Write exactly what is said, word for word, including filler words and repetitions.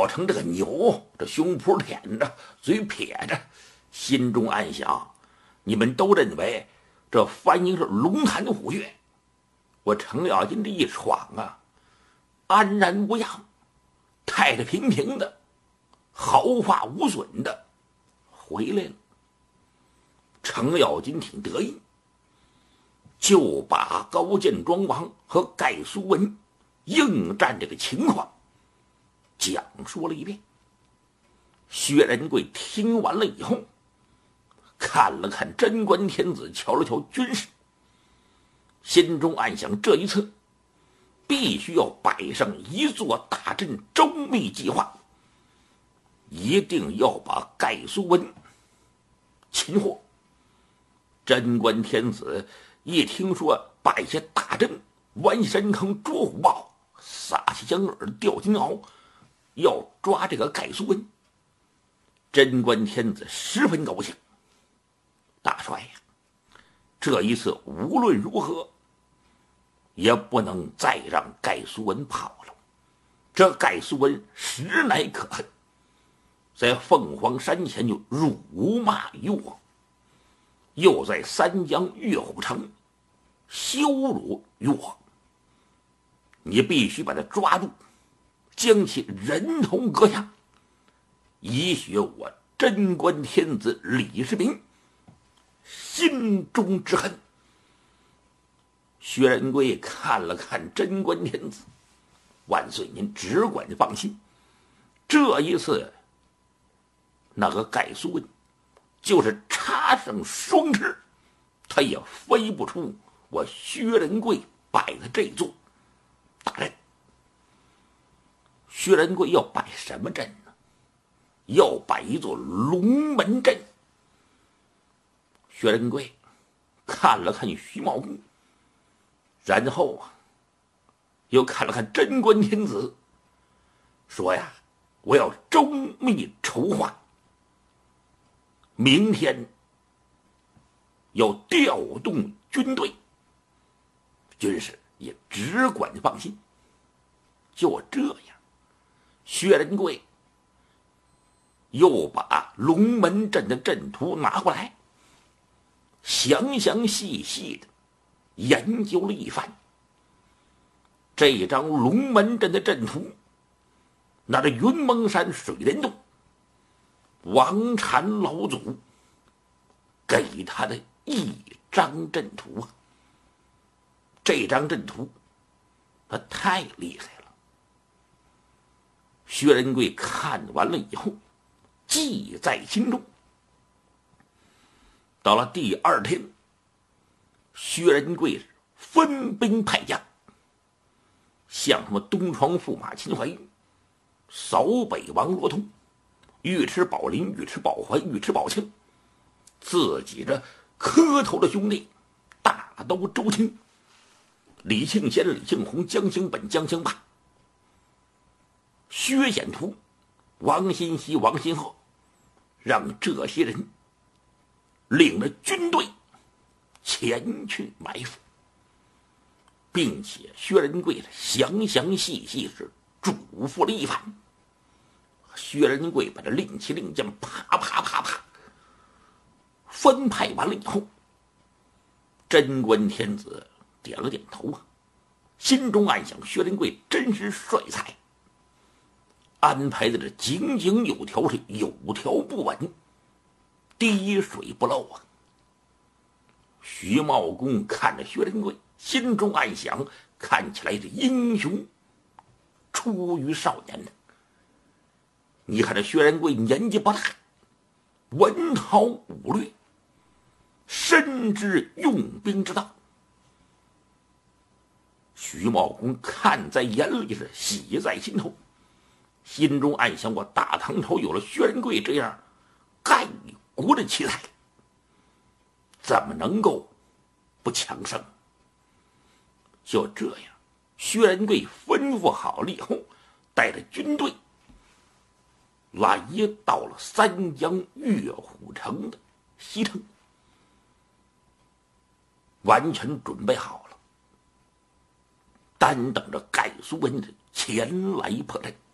老成这个牛，这胸脯舔着，嘴撇着，心中暗想：你们都认为这樊英是龙潭虎穴，我程咬金这一闯啊，安然无恙，太太平平的，毫发无损的回来了。程咬金挺得意，就把高见庄王和盖苏文应战这个情况讲述了一遍。薛仁贵听完了以后，看了看贞观天子，瞧了瞧军士，心中暗想：这一次必须要摆上一座大阵，周密计划，一定要把盖苏文擒获。贞观天子一听说摆下大阵，弯山坑捉虎豹，撒起将耳吊金鳌，要抓这个盖苏文。贞观天子十分高兴，大帅呀，这一次无论如何也不能再让盖苏文跑了。这盖苏文实乃可恨，在凤凰山前就辱骂于我，又在三江岳虎城羞辱于我，你必须把他抓住，将其人头割下，以雪我贞观天子李世民心中之恨。薛仁贵看了看贞观天子，万岁您只管放心，这一次那个盖苏文就是插上双翅，他也飞不出我薛仁贵摆的这座大阵。薛仁贵要摆什么阵呢？要摆一座龙门阵。薛仁贵看了看徐茂公，然后啊，又看了看贞观天子，说呀，我要周密筹划，明天要调动军队，军士也只管放心。就这样，薛仁贵又把龙门阵的阵图拿过来，详详细细的研究了一番。这张龙门阵的阵图，那是云蒙山水帘洞王禅老祖给他的一张阵图啊。这张阵图他太厉害了。薛仁贵看完了以后记在心中。到了第二天，薛仁贵分兵派将，像什么东床驸马秦怀玉、扫北王罗通、尉迟宝林、尉迟宝环、尉迟宝庆，自己这磕头的兄弟大都周青、李庆先、李庆红、江兴本、江兴霸、薛显图、王新熙、王新鹤，让这些人领着军队前去埋伏，并且薛仁贵详详细细是嘱咐了一番。薛仁贵把这令旗令将啪啪啪啪分派完了以后，贞观天子点了点头啊，心中暗想：薛仁贵真是帅才，安排的这井井有条，是有条不紊，滴水不漏啊。徐茂公看着薛仁贵，心中暗想：看起来这英雄出于少年呢。你看这薛仁贵年纪不大，文韬武略，深知用兵之道。徐茂公看在眼里，是喜在心头，心中暗想：我大唐朝有了薛仁贵这样盖国的奇才，怎么能够不强盛？就这样，薛仁贵吩咐好了以后，带着军队来到了三江岳虎城的西城，完全准备好了，单等着盖苏文前来破阵。